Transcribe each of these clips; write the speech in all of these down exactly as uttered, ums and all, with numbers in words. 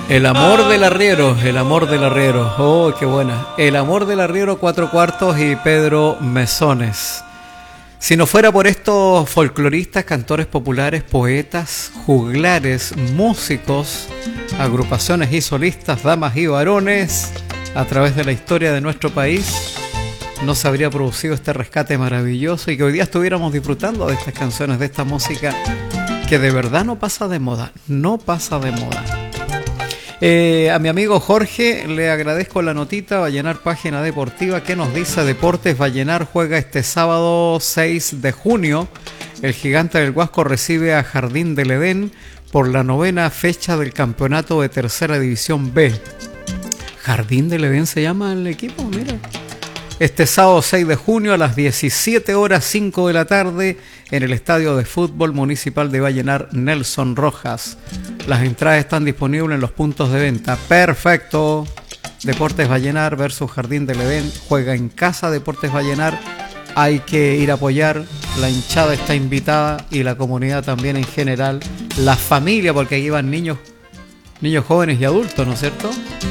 El amor del arriero, el amor del arriero. Oh, qué buena. El amor del arriero, Cuatro Cuartos y Pedro Mesones. Si no fuera por estos folcloristas, cantores populares, poetas, juglares, músicos, agrupaciones y solistas, damas y varones, a través de la historia de nuestro país, no se habría producido este rescate maravilloso y que hoy día estuviéramos disfrutando de estas canciones, de esta música que de verdad no pasa de moda, no pasa de moda. Eh, a mi amigo Jorge le agradezco la notita. Vallenar Página Deportiva, que nos dice: Deportes Vallenar juega este sábado seis de junio. El Gigante del Huasco recibe a Jardín del Edén por la novena fecha del campeonato de Tercera División B. Jardín del Edén se llama el equipo, mira. Este sábado seis de junio a las diecisiete horas cinco de la tarde en el Estadio de Fútbol Municipal de Vallenar Nelson Rojas. Las entradas están disponibles en los puntos de venta. Perfecto. Deportes Vallenar versus Jardín del Edén. Juega en casa Deportes Vallenar. Hay que ir a apoyar. La hinchada está invitada y la comunidad también en general. La familia, porque aquí van niños, niños jóvenes y adultos, ¿no es cierto?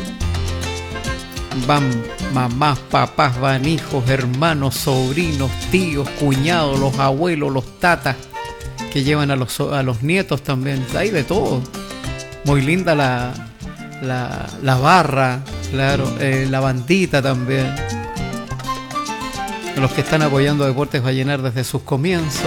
Van mamás, papás, van hijos, hermanos, sobrinos, tíos, cuñados, los abuelos, los tatas, que llevan a los, a los nietos también. Hay de todo. Muy linda la, la, la barra, claro, eh, la bandita también. Los que están apoyando a Deportes Vallenar desde sus comienzos.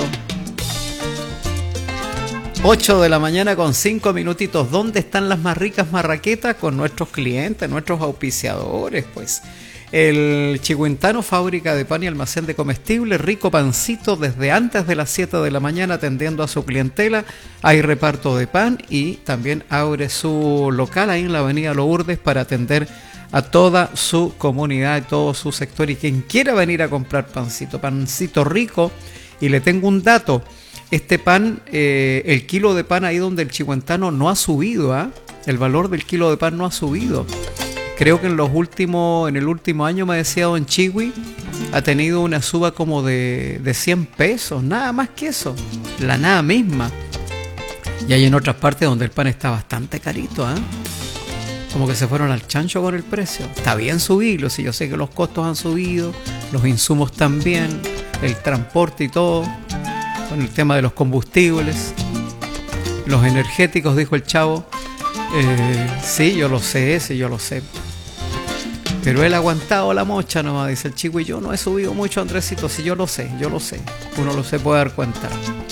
ocho de la mañana con cinco minutitos. ¿Dónde están las más ricas marraquetas? Con nuestros clientes, nuestros auspiciadores, pues. El Chihuentano, fábrica de pan y almacén de comestibles, rico pancito desde antes de las siete de la mañana atendiendo a su clientela. Hay reparto de pan y también abre su local ahí en la avenida Lourdes para atender a toda su comunidad, a todo su sector. Y quien quiera venir a comprar pancito, pancito rico. Y le tengo un dato. Este pan, eh, el kilo de pan ahí donde el Chihuentano no ha subido, ¿eh? El valor del kilo de pan no ha subido. Creo que en los últimos, en el último año, me decía don Chihui, ha tenido una suba como de, de cien pesos, nada más que eso, la nada misma. Y hay en otras partes donde el pan está bastante carito, ¿eh? Como que se fueron al chancho con el precio. Está bien subirlo, si yo sé que los costos han subido, los insumos también, el transporte y todo, con el tema de los combustibles, los energéticos, dijo el chavo. Eh, sí, yo lo sé, sí, yo lo sé. Pero él ha aguantado la mocha nomás, dice el chico, y yo no he subido mucho, Andresito, sí, yo lo sé, yo lo sé. Uno lo se puede dar cuenta.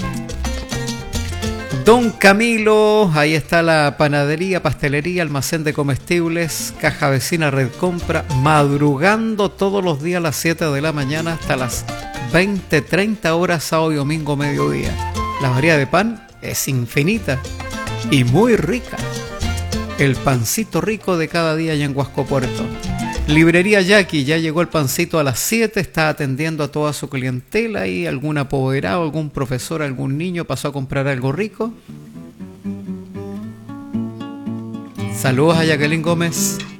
Don Camilo, ahí está la panadería, pastelería, almacén de comestibles, caja vecina, red compra, madrugando todos los días a las siete de la mañana hasta las veinte, treinta horas, sábado y domingo, mediodía. La variedad de pan es infinita y muy rica. El pancito rico de cada día allá en Huasco Puerto. Librería Jackie, ya llegó el pancito a las siete, está atendiendo a toda su clientela y algún apoderado, algún profesor, algún niño pasó a comprar algo rico. Saludos a Jacqueline Gómez.